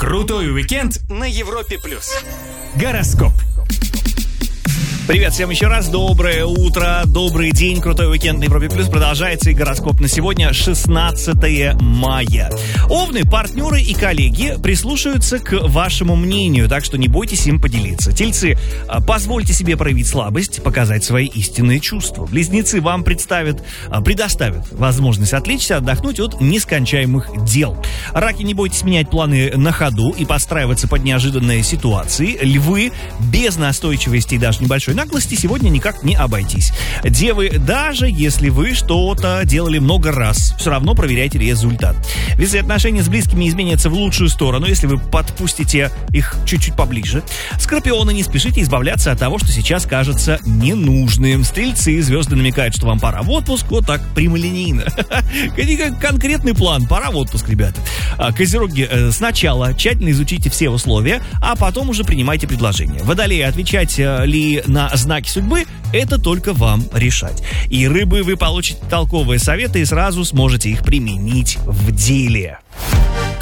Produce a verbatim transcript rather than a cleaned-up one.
Крутой уикенд на Европе плюс. Гороскоп. Привет всем еще раз, доброе утро, добрый день, крутой уикенд на Европе Плюс продолжается, и гороскоп на сегодня шестнадцатое мая. Овны, партнеры и коллеги прислушаются к вашему мнению, так что не бойтесь им поделиться. Тельцы, позвольте себе проявить слабость, показать свои истинные чувства. Близнецы, вам представят, предоставят возможность отвлечься, отдохнуть от нескончаемых дел. Раки, не бойтесь менять планы на ходу и подстраиваться под неожиданные ситуации. Львы, без настойчивости и даже небольшой наглости сегодня никак не обойтись. Девы, даже если вы что-то делали много раз, все равно проверяйте результат. Весы, отношения с близкими изменятся в лучшую сторону, если вы подпустите их чуть-чуть поближе. Скорпионы, не спешите избавляться от того, что сейчас кажется ненужным. Стрельцы, звезды намекают, что вам пора в отпуск, вот так прямолинейно. Конкретный план, пора в отпуск, ребята. Козероги, сначала тщательно изучите все условия, а потом уже принимайте предложение. Водолеи, отвечать ли на знаки судьбы, это только вам решать. И рыбы, вы получите толковые советы и сразу сможете их применить в деле.